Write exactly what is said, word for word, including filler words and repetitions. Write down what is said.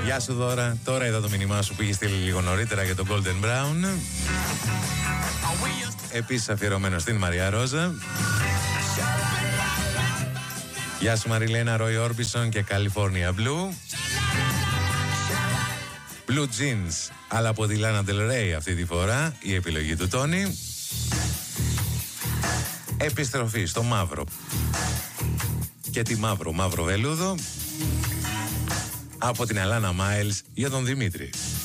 Γεια σου Δώρα, τώρα είδα το μήνυμά σου που είχε στείλει λίγο νωρίτερα για τον Golden Brown. Επίσης αφιερωμένο στην Μαρία Ρόζα. Γεια σου Μαριλένα, Ρόι Όρμπισον και California Blue. Blue Jeans, αλλά από τη Lana Del Rey αυτή τη φορά, η επιλογή του Τόνι. Επιστροφή στο μαύρο. Και τη μαύρο, μαύρο βελούδο. Από την Αλάνα Μάιλς για τον Δημήτρη.